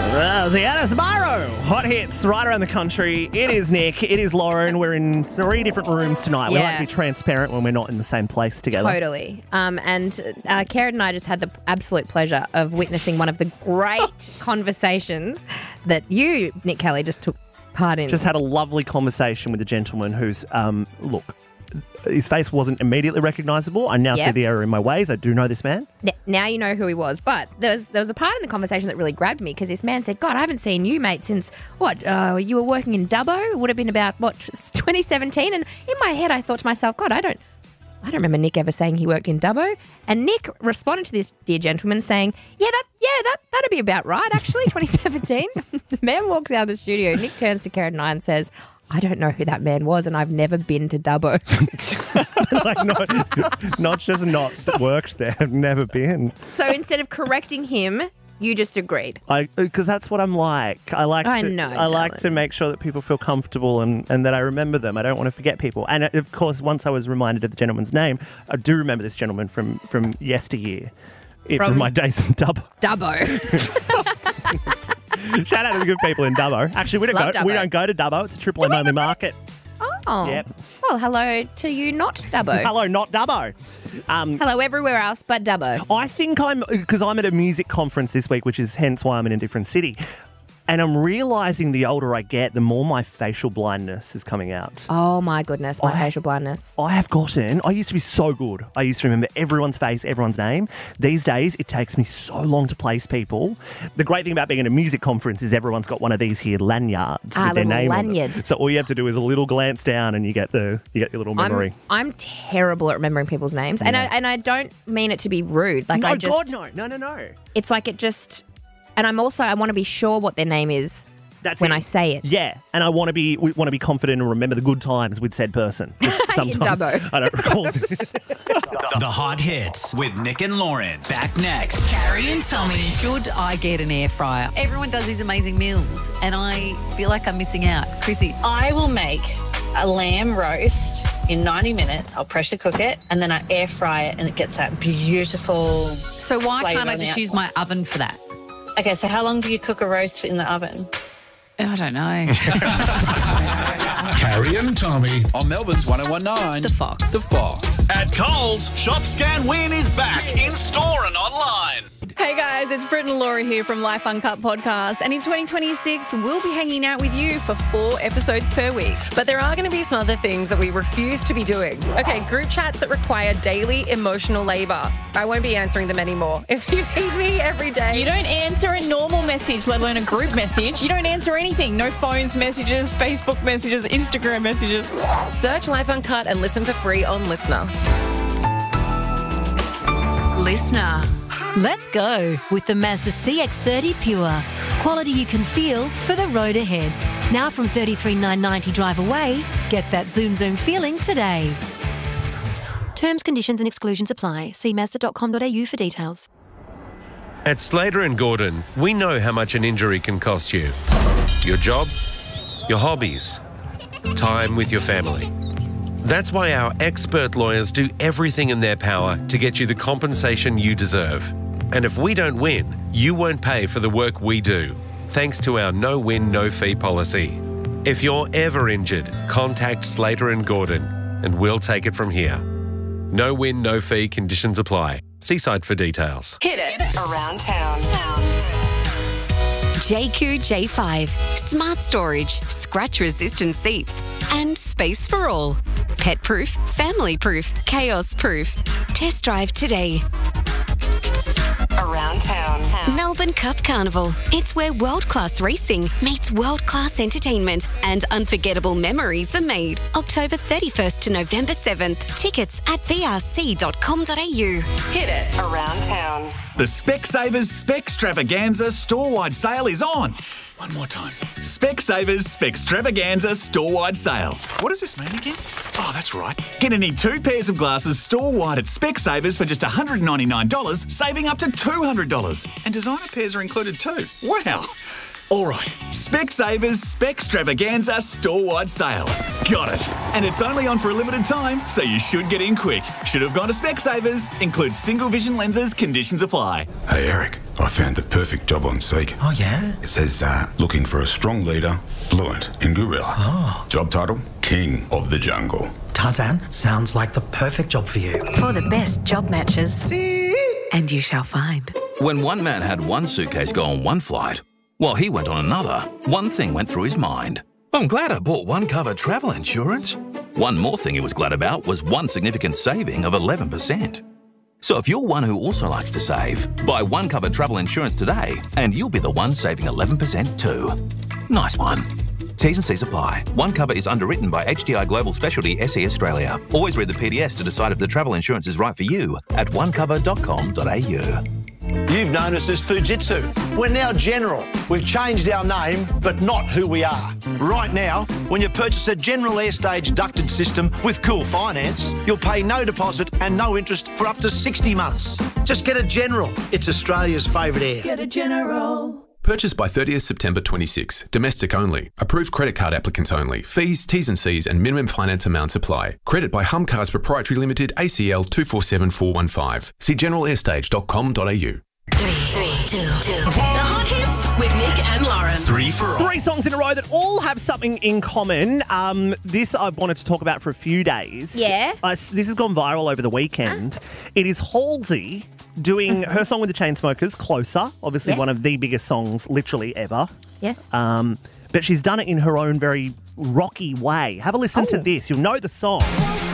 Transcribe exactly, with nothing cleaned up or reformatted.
Uh, Ziana Sbarro, hot hits right around the country. It is Nick, it is Lauren. We're in three different rooms tonight. We Yeah. like to be transparent when we're not in the same place together. Totally. Um, and uh, Karen and I just had the absolute pleasure of witnessing one of the great conversations that you, Nick Kelly, just took part in. Just had a lovely conversation with a gentleman who's, um, look, his face wasn't immediately recognisable. I now Yep. see the error in my ways. I do know this man. N- Now you know who he was. But there was there was a part in the conversation that really grabbed me because this man said, God, I haven't seen you, mate, since, what, uh, you were working in Dubbo? It would have been about, what, twenty seventeen? And in my head, I thought to myself, God, I don't... I don't remember Nick ever saying he worked in Dubbo. And Nick responded to this dear gentleman saying, yeah, that yeah, that, that'd be about right, actually, twenty seventeen. The man walks out of the studio. Nick turns to Karen and I and says, I don't know who that man was and I've never been to Dubbo. Like, not, not just not worked there. I've never been. So instead of correcting him, you just agreed. I because that's what I'm like. I like I to know, I like darling. to make sure that people feel comfortable and, and that I remember them. I don't want to forget people. And uh, of course, once I was reminded of the gentleman's name, I do remember this gentleman from from yesteryear. It, from, From- my days in Dubbo. Dubbo. Shout out to the good people in Dubbo. Actually, we don't Love go. We Dubbo. don't go to Dubbo. It's a Triple M only market. Oh. Yep. Well, hello to you, not Dubbo. Hello, not Dubbo. Um, Hello everywhere else but Dubbo. I think I'm because I'm at a music conference this week, which is hence why I'm in a different city. And I'm realising the older I get, the more my facial blindness is coming out. Oh my goodness, my I- facial blindness. I have gotten, I used to be so good. I used to remember everyone's face, everyone's name. These days, it takes me so long to place people. The great thing about being at a music conference is everyone's got one of these here lanyards Ah, with their little name on lanyard. it. So all you have to do is a little glance down and you get the you get your little memory. I'm I'm terrible at remembering people's names. And I and I don't mean it to be rude. Like no, I just God, no. No, no, no. it's like it just and I'm also I want to be sure what their name is That's when it. I say it. Yeah, and I want to be we want to be confident and remember the good times with said person. 'Cause Sometimes Dubbo. I don't recall. The Hot Hits with Nick and Lauren. Back next. Carrie and Tommy. Should I get an air fryer? Everyone does these amazing meals, and I feel like I'm missing out. Chrissy, I will make a lamb roast in ninety minutes. I'll pressure cook it and then I air fry it and it gets that beautiful. so why Flavour can't I on the just use outside. my oven for that? Okay, so how long do you cook a roast in the oven? I don't know. Carrie and Tommy. On Melbourne's one oh one nine. The Fox. The Fox. At Coles, Shop Scan Win is back in store and online. Hey guys, it's Britt and Laura here from Life Uncut Podcast, and in twenty twenty-six, we'll be hanging out with you for four episodes per week. But there are going to be some other things that we refuse to be doing. Okay, group chats that require daily emotional labour. I won't be answering them anymore. If you need me every day. You don't answer a normal message, let alone a group message. You don't answer anything. No phones messages, Facebook messages, Instagram messages. Search Life Uncut and listen for free on Listener. Listener. Let's go with the Mazda C X thirty Pure. Quality you can feel for the road ahead. Now from thirty-three thousand nine hundred ninety drive away, get that zoom zoom feeling today. Terms, conditions and exclusions apply. See mazda dot com dot a u for details. At Slater and Gordon, we know how much an injury can cost you. Your job, your hobbies, time with your family. That's why our expert lawyers do everything in their power to get you the compensation you deserve. And if we don't win, you won't pay for the work we do, thanks to our no-win, no-fee policy. If you're ever injured, contact Slater and Gordon, and we'll take it from here. No-win, no-fee conditions apply. See site for details. Hit it. Around town. J Q J five. Smart storage, scratch-resistant seats, and space for all. Pet-proof, family-proof, chaos-proof. Test drive today. Around town. Melbourne Cup Carnival. It's where world-class racing meets world-class entertainment and unforgettable memories are made. October thirty-first to November seventh. Tickets at v r c dot com dot a u. Hit it. Around town. The Specsavers Specstravaganza store-wide sale is on. One more time. Specsavers Specstravaganza store-wide sale. What does this mean again? Oh, that's right. Get any two pairs of glasses store-wide at Specsavers for just one hundred ninety-nine dollars, saving up to two hundred dollars. And designer pairs are included too. Wow. All right. Specsavers Specstravaganza store-wide sale. Got it. And it's only on for a limited time, so you should get in quick. Should have gone to Specsavers. Includes single vision lenses. Conditions apply. Hey, Eric, I found the perfect job on Seek. Oh, yeah? It says, uh, looking for a strong leader, fluent in gorilla. Oh. Job title, King of the Jungle. Tarzan, sounds like the perfect job for you. For the best job matches. And you shall find. When one man had one suitcase go on one flight, while he went on another, one thing went through his mind. I'm glad I bought one cover travel insurance. One more thing he was glad about was one significant saving of eleven percent. So if you're one who also likes to save, buy one cover travel insurance today and you'll be the one saving eleven percent too. Nice one. T's and C's apply. One Cover is underwritten by H D I Global Specialty S E Australia. Always read the P D S to decide if the travel insurance is right for you at one cover dot com dot a u. You've known us as Fujitsu. We're now General. We've changed our name, but not who we are. Right now, when you purchase a General Airstage ducted system with Cool Finance, you'll pay no deposit and no interest for up to sixty months. Just get a General. It's Australia's favourite air. Get a General. Purchase by thirtieth September twenty-six. Domestic only. Approved credit card applicants only. Fees, T's and C's and minimum finance amounts apply. Credit by Hum Cars Proprietary Limited, A C L two four seven four one five. See general airstage dot com dot a u. Three, three, two, two. The hot hits with Nick and Lauren. Three for all. Three songs in a row that all have something in common. Um, this I've wanted to talk about for a few days. Yeah. Uh, this has gone viral over the weekend. It is Halsey doing her song with the Chainsmokers, Closer. Obviously Yes. one of the biggest songs literally ever. Yes. Um, but she's done it in her own very rocky way. Have a listen to this. You'll know the song.